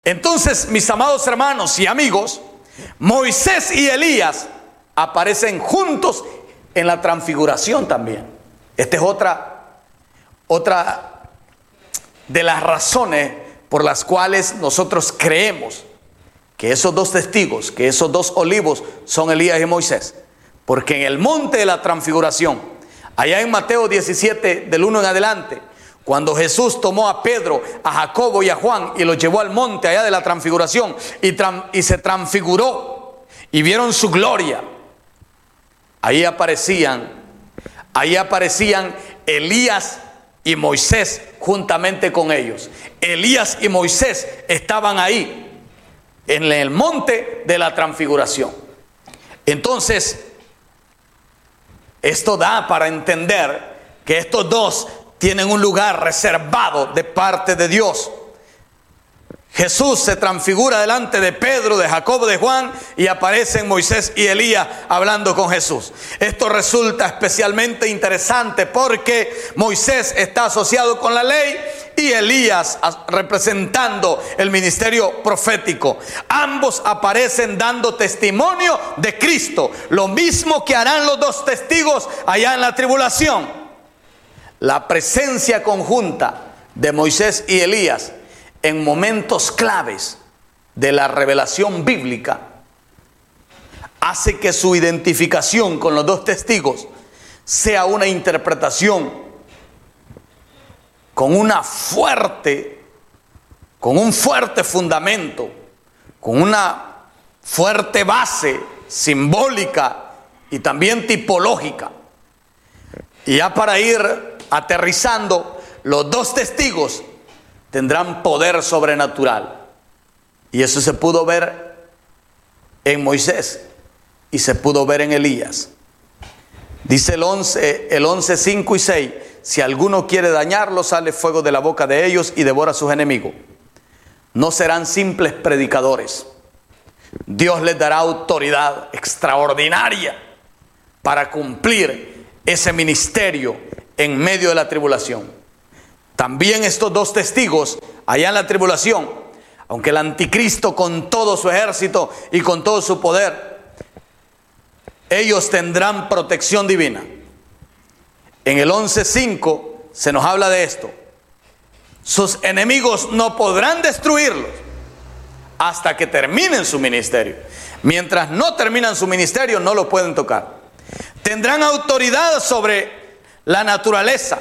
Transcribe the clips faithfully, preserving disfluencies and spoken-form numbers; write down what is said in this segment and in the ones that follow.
Entonces, mis amados hermanos y amigos, Moisés y Elías aparecen juntos en la transfiguración también. Esta es otra, otra de las razones por las cuales nosotros creemos que esos dos testigos, que esos dos olivos son Elías y Moisés. Porque en el monte de la transfiguración, allá en Mateo diecisiete, del uno en adelante, cuando Jesús tomó a Pedro, a Jacobo y a Juan y los llevó al monte allá de la transfiguración y, tran, y se transfiguró y vieron su gloria, ahí aparecían, ahí aparecían Elías y Moisés juntamente con ellos. Elías y Moisés estaban ahí en el monte de la transfiguración. Entonces, esto da para entender que estos dos tienen un lugar reservado de parte de Dios. Jesús se transfigura delante de Pedro, de Jacobo, de Juan, y aparecen Moisés y Elías hablando con Jesús. Esto resulta especialmente interesante porque Moisés está asociado con la ley y Elías representando el ministerio profético. Ambos aparecen dando testimonio de Cristo, lo mismo que harán los dos testigos allá en la tribulación. La presencia conjunta de Moisés y Elías en momentos claves de la revelación bíblica hace que su identificación con los dos testigos sea una interpretación con una fuerte, con un fuerte fundamento, con una fuerte base simbólica y también tipológica. Y ya para ir aterrizando, los dos testigos tendrán poder sobrenatural. Y eso se pudo ver en Moisés y se pudo ver en Elías. Dice el once, el once, cinco y seis, si alguno quiere dañarlos, sale fuego de la boca de ellos y devora a sus enemigos. No serán simples predicadores. Dios les dará autoridad extraordinaria para cumplir ese ministerio en medio de la tribulación. También estos dos testigos allá en la tribulación, aunque el anticristo con todo su ejército y con todo su poder, ellos tendrán protección divina. En el once cinco se nos habla de esto: sus enemigos no podrán destruirlos hasta que terminen su ministerio. Mientras no terminan su ministerio, no lo pueden tocar. Tendrán autoridad sobre la naturaleza.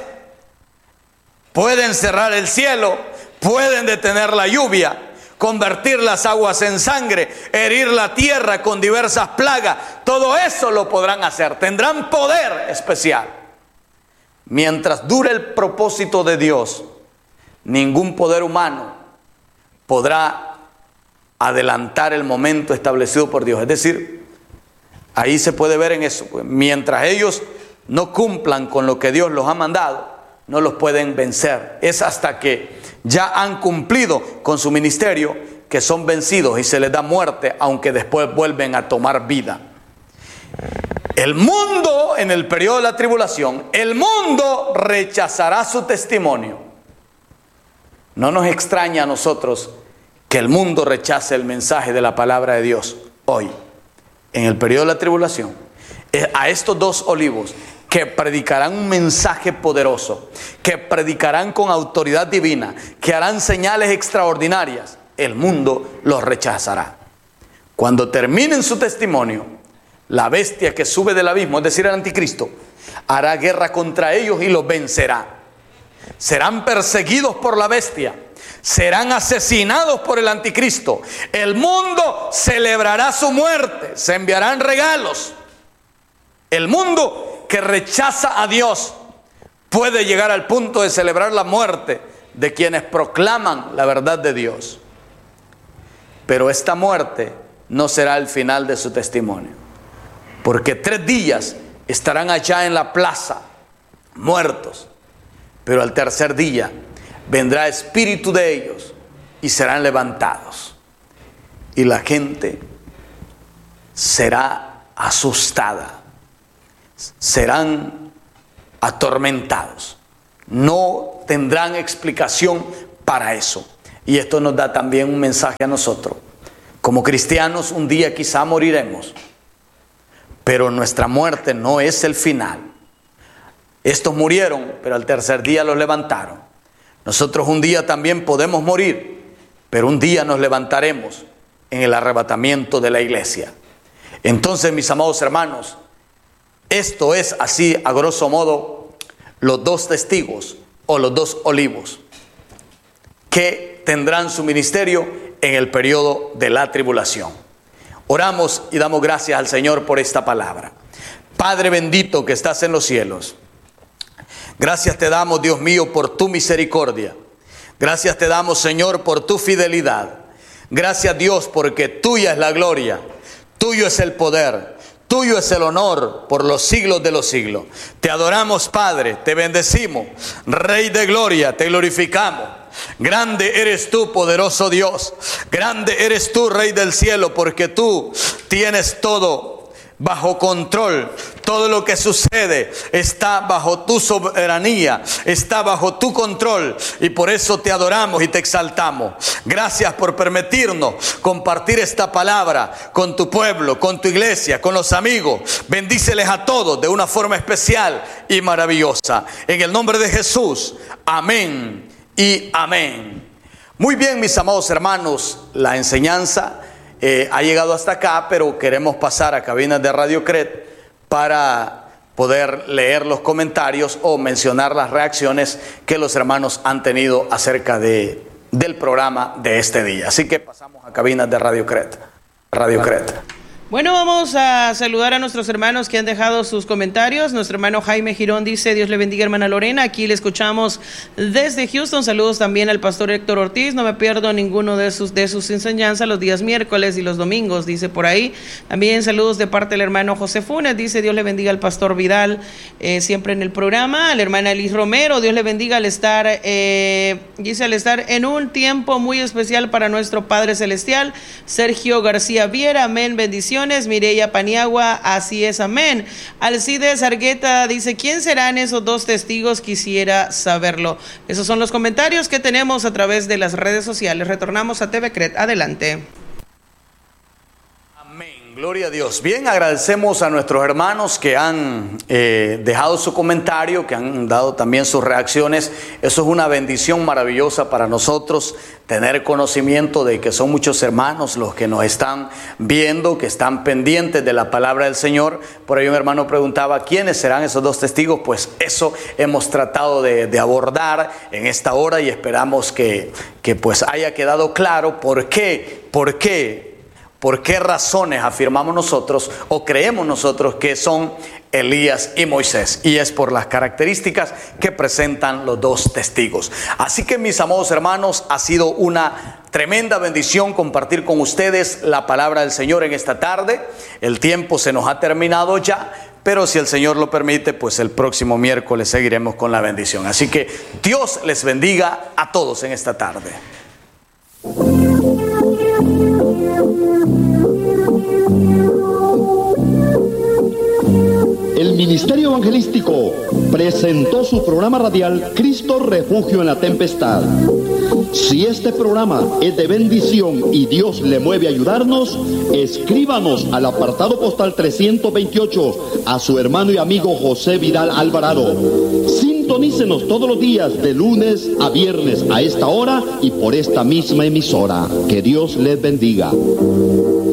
Pueden cerrar el cielo, pueden detener la lluvia, convertir las aguas en sangre, herir la tierra con diversas plagas. Todo eso lo podrán hacer. Tendrán poder especial. Mientras dure el propósito de Dios, ningún poder humano podrá adelantar el momento establecido por Dios. Es decir, ahí se puede ver en eso. Mientras ellos no cumplan con lo que Dios los ha mandado, no los pueden vencer. Es hasta que ya han cumplido con su ministerio que son vencidos y se les da muerte, aunque después vuelven a tomar vida. El mundo, en el periodo de la tribulación, el mundo rechazará su testimonio. No nos extraña a nosotros que el mundo rechace el mensaje de la palabra de Dios hoy, en el periodo de la tribulación. A estos dos olivos que predicarán un mensaje poderoso, que predicarán con autoridad divina, que harán señales extraordinarias, el mundo los rechazará. Cuando terminen su testimonio, la bestia que sube del abismo, es decir, el anticristo, hará guerra contra ellos y los vencerá. Serán perseguidos por la bestia, serán asesinados por el anticristo. El mundo celebrará su muerte, se enviarán regalos. El mundo que rechaza a Dios puede llegar al punto de celebrar la muerte de quienes proclaman la verdad de Dios. Pero esta muerte no será el final de su testimonio, porque tres días estarán allá en la plaza muertos, pero al tercer día vendrá espíritu de ellos y serán levantados, y la gente será asustada, serán atormentados, no tendrán explicación para eso. Y esto nos da también un mensaje a nosotros. Como cristianos, un día quizá moriremos, pero nuestra muerte no es el final. Estos murieron, pero al tercer día los levantaron. Nosotros un día también podemos morir, pero un día nos levantaremos en el arrebatamiento de la iglesia. Entonces, mis amados hermanos, esto es así, a grosso modo, los dos testigos o los dos olivos que tendrán su ministerio en el periodo de la tribulación. Oramos y damos gracias al Señor por esta palabra. Padre bendito que estás en los cielos, gracias te damos, Dios mío, por tu misericordia. Gracias te damos, Señor, por tu fidelidad. Gracias, Dios, porque tuya es la gloria, tuyo es el poder, tuyo es el honor por los siglos de los siglos. Te adoramos, Padre, te bendecimos, Rey de gloria, te glorificamos. Grande eres tú, poderoso Dios. Grande eres tú, Rey del cielo, porque tú tienes todo bajo control. Todo lo que sucede está bajo tu soberanía, está bajo tu control, y por eso te adoramos y te exaltamos. Gracias por permitirnos compartir esta palabra con tu pueblo, con tu iglesia, con los amigos. Bendíceles a todos de una forma especial y maravillosa. En el nombre de Jesús, amén y amén. Muy bien, mis amados hermanos, la enseñanza eh, ha llegado hasta acá, pero queremos pasar a cabinas de Radio Cret para poder leer los comentarios o mencionar las reacciones que los hermanos han tenido acerca de, del programa de este día. Así que pasamos a cabinas de Radio Cret. Radio Cret. Bueno, vamos a saludar a nuestros hermanos que han dejado sus comentarios. Nuestro hermano Jaime Girón dice: Dios le bendiga, hermana Lorena. Aquí le escuchamos desde Houston. Saludos también al pastor Héctor Ortiz. No me pierdo ninguno de sus, de sus enseñanzas los días miércoles y los domingos, dice por ahí. También saludos de parte del hermano José Funes. Dice: Dios le bendiga al pastor Vidal, eh, siempre en el programa. A la hermana Liz Romero: Dios le bendiga al estar, eh, dice, al estar en un tiempo muy especial para nuestro Padre Celestial. Sergio García Viera: amén, bendición. Mireya Paniagua: así es, amén. Alcides Argueta dice: ¿quién serán esos dos testigos? Quisiera saberlo. Esos son los comentarios que tenemos a través de las redes sociales. Retornamos a T V Cret. Adelante. Amén, gloria a Dios. Bien, agradecemos a nuestros hermanos que han eh, dejado su comentario, que han dado también sus reacciones. Eso es una bendición maravillosa para nosotros, tener conocimiento de que son muchos hermanos los que nos están viendo, que están pendientes de la palabra del Señor. Por ahí un hermano preguntaba: ¿quiénes serán esos dos testigos? Pues eso hemos tratado de, de abordar en esta hora, y esperamos que, que pues haya quedado claro por qué, por qué, por qué razones afirmamos nosotros o creemos nosotros que son Elías y Moisés, y es por las características que presentan los dos testigos. Así que, mis amados hermanos, ha sido una tremenda bendición compartir con ustedes la palabra del Señor en esta tarde. El tiempo se nos ha terminado ya, pero si el Señor lo permite, pues el próximo miércoles seguiremos con la bendición. Así que Dios les bendiga a todos en esta tarde. El Ministerio Evangelístico presentó su programa radial Cristo Refugio en la Tempestad. Si este programa es de bendición y Dios le mueve a ayudarnos, escríbanos al apartado postal trescientos veintiocho a su hermano y amigo José Vidal Alvarado. Sintonícenos todos los días de lunes a viernes a esta hora y por esta misma emisora. Que Dios les bendiga.